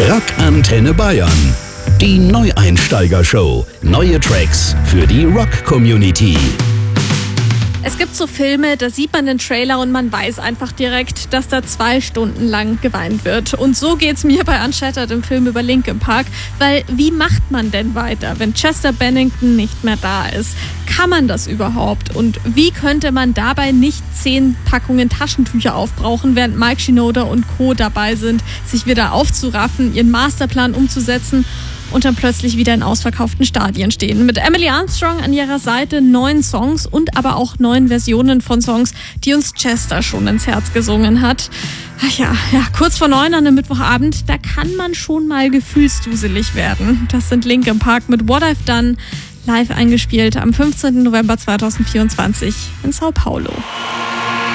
Rock Antenne Bayern. Die Neueinsteiger-Show. Neue Tracks für die Rock-Community. Es gibt so Filme, da sieht man den Trailer und man weiß einfach direkt, dass da 2 Stunden lang geweint wird. Und so geht's mir bei Unshattered, im Film über Linkin Park. Weil wie macht man denn weiter, wenn Chester Bennington nicht mehr da ist? Kann man das überhaupt? Und wie könnte man dabei nicht 10 Packungen Taschentücher aufbrauchen, während Mike Shinoda und Co. dabei sind, sich wieder aufzuraffen, ihren Masterplan umzusetzen und dann plötzlich wieder in ausverkauften Stadien stehen. Mit Emily Armstrong an ihrer Seite 9 Songs und aber auch 9 Versionen von Songs, die uns Chester schon ins Herz gesungen hat. Ach ja, kurz vor 9 an einem Mittwochabend, da kann man schon mal gefühlsduselig werden. Das sind Linkin Park mit What I've Done, live eingespielt am 15. November 2024 in Sao Paulo.